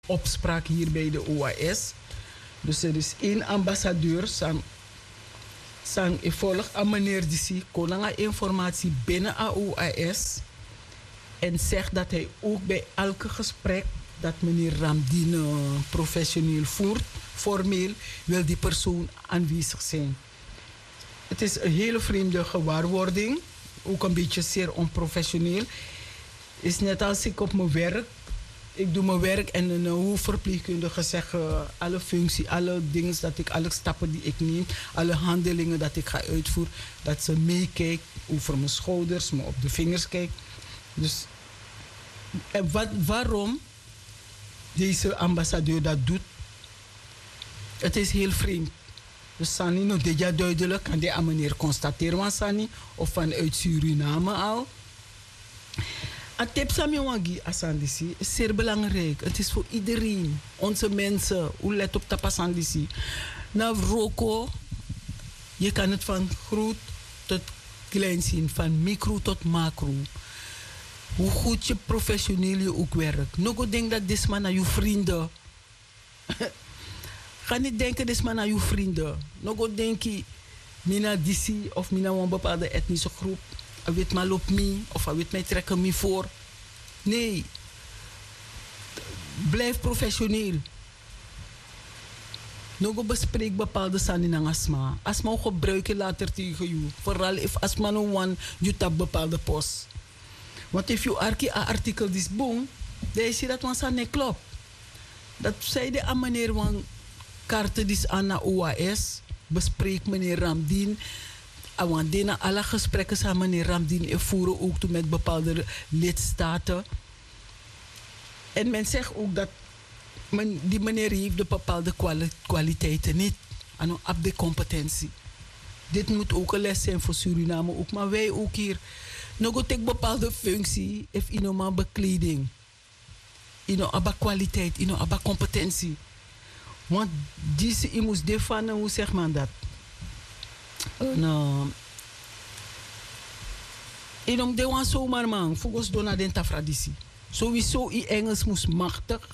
opspraak hier bij de OAS. Dus er is één ambassadeur, sang ik volg aan meneer Dissi, konanga informatie binnen OAS. En zegt dat hij ook bij elke gesprek dat meneer Ramdien professioneel voert, formeel, wil die persoon aanwezig zijn. Het is een hele vreemde gewaarwording, ook een beetje zeer onprofessioneel. Is net als ik op mijn werk, ik doe mijn werk en een hoofdverpleegkundige zegt alle functie, alle dingen dat ik, alle stappen die ik neem, alle handelingen dat ik ga uitvoeren, dat ze meekijkt over mijn schouders, me op de vingers kijkt. Dus en waarom deze ambassadeur dat doet, het is heel vreemd. Dus Sani nog dit jaar duidelijk kan die aan meneer constateren van Sani of vanuit Suriname al. Een tip Sami Wangi Asandisi is zeer belangrijk. Het is voor iedereen, onze mensen, hoe let op Tapasandisi. Nou, Roko, je kan het van groot tot klein zien, van micro tot macro. Hoe goed je professioneel je ook werkt. Nog denk dat dit man naar je vrienden. Ga niet denken dit man naar je vrienden. Nog denk je, mina disi of mina een bepaalde etnische groep. Hij weet maar loopt me of hij weet mij trekken me voor. Nee. Blijf professioneel. Nog bespreek bepaalde zaken in astma. Astma gebruiken later tegen je. Vooral if astma no one je tap bepaalde post. Want if je artikel is boom, dan is dat want dat niet klopt. Dat zei de aan meneer van kaarten die aan de OAS. Bespreek meneer Ramdien. Want na alle gesprekken samen meneer Ramdien voeren ook toe met bepaalde lidstaten. En men zegt ook dat die meneer heeft de bepaalde kwaliteiten niet. En op de competentie. Dit moet ook een les zijn voor Suriname ook, maar wij ook hier. Nog een bepaalde functie, heeft iemand bekleding. Iemand kwaliteit, iemand competentie. Want deze moest defanen, hoe zegt man dat? Inom de wan zomaar man, volgens dona den tafradisi. Sowieso in Engels moest machtig.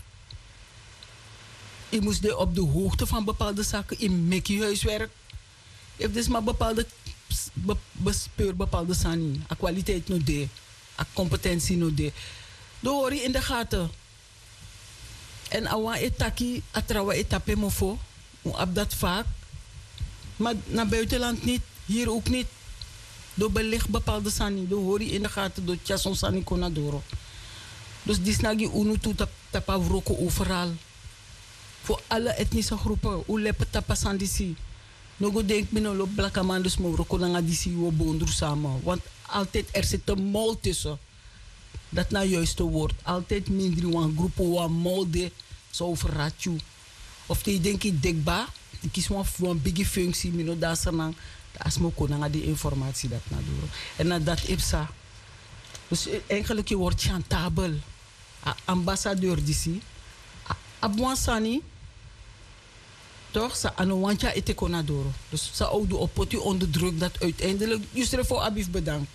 Je moest op de hoogte van bepaalde zaken in mekkie huiswerk. Je hebt dus maar bepaalde bespeur bepaalde sani. A kwaliteit no de, a competentie no de. Do hoor je in de gaten. En awa etaki, atrawa etape mofo. Op dat vaak. Maar naar buitenland niet, hier ook niet. Door belicht bepaalde sani, door hoor je in de gaten, door tjason sani konadoro. Dus die snagi unu toe tapa wroko overal. Voor alle etnische groepen, hoe leppen tapa sandisi. Nogo denk me no blaka man dus mo wroko nanga disi wo bondru samen. Want altijd er zit een mol tussen. Dat nou juiste woord. Altijd minder wan groepen wan molde zo verratju. Of die denk ik dekba. Ik kies een biggie functie, mino dasanang, de asmo konanga die informatie dat nadoro. En nadat ipsa. Dus eigenlijk je wordt chantabel. Ambassadeur disi. Abwansani. Toch? Sa anowantja ete konadoro. Dus sa oude opoti onder druk dat uiteindelijk. Justre voor abif bedankt.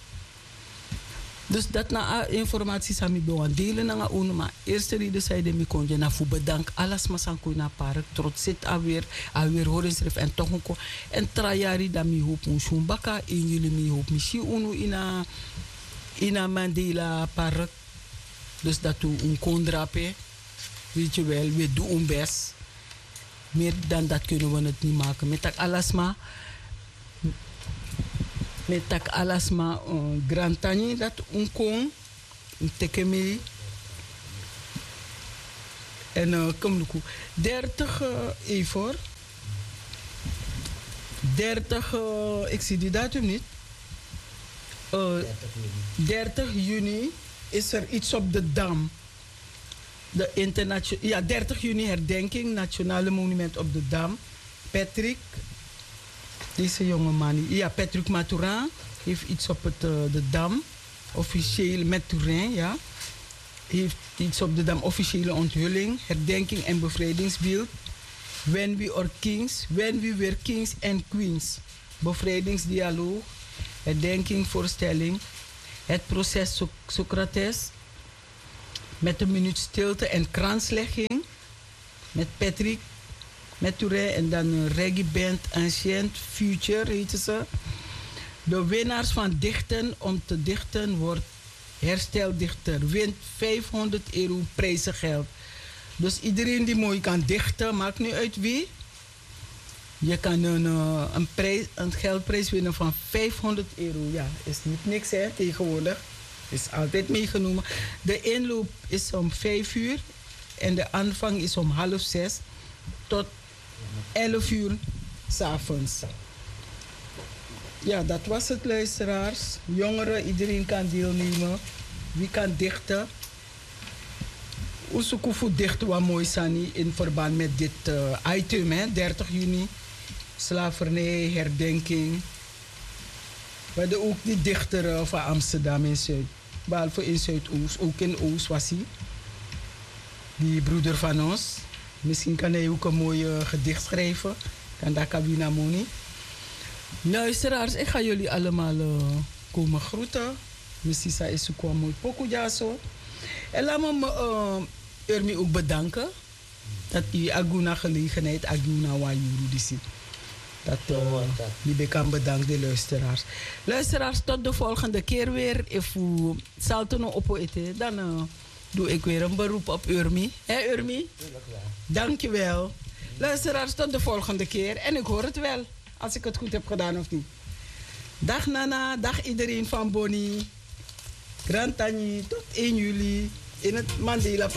Dus dat na informatie sami bewan delen na uno maar eerste reden zei de mi konje na fu bedank alles maar sanko na park trots zit alweer horen schrijf en toch onko en trajari da mi hoop un shumbaka in jullie mi hoop mi si uno ina Mandela park dus dat u un kondrape weet je wel we doen ons best meer dan dat kunnen we het niet maken met dat alles maar met tak alasma grantani dat unkong tekemi en komluku 30 even 30 ik zie die datum niet 30 juni is er iets op de Dam de internationale 30 juni herdenking nationale monument op de Dam Patrick deze jonge man, ja, Patrick Maturin heeft iets op de Dam, officieel met Tourin, ja. Heeft iets op de Dam, officiële onthulling, herdenking en bevrijdingsbeeld. When we are kings, when we were kings and queens. Bevrijdingsdialoog, herdenking, voorstelling, het proces Socrates, Met een minuut stilte en kranslegging. Met Patrick, met Touré en dan een reggae band Ancient Future heten ze. De winnaars van Dichten om te dichten wordt hersteldichter. Wint €500 prijzengeld. Dus iedereen die mooi kan dichten, maakt niet uit wie. Je kan een geldprijs winnen van €500. Ja, is niet niks hè, tegenwoordig. Is altijd meegenomen. De inloop is om 5 uur. En de aanvang is om 5:30 tot 11 uur 's avonds. Ja, dat was het, luisteraars. Jongeren, iedereen kan deelnemen. Wie kan dichten? Oesukufu dichten wat mooi sani in verband met dit item, hè, 30 juni. Slavernij, herdenking. We hadden ook die dichter van Amsterdam in Zuid. Behalve in Zuidoost, ook in Oost was hij. Die broeder van ons. Misschien kan hij ook een mooi gedicht schrijven. Kan dat Kabina Moni. Luisteraars, ik ga jullie allemaal komen groeten. Misschien is het ook mooi pokoe zo. En laat me Urmi ook bedanken. Dat die aguna gelegenheid, aguna wajuru disi. Dat die kan bedanken, de luisteraars. Luisteraars, tot de volgende keer weer. If u salto op eten, dan doe ik weer een beroep op Urmi. Hé Urmi? Dankjewel. Luisteraars, tot de volgende keer. En ik hoor het wel, als ik het goed heb gedaan of niet. Dag Nana, dag iedereen van Bonnie. Grand Tani, tot 1 juli in het Mandela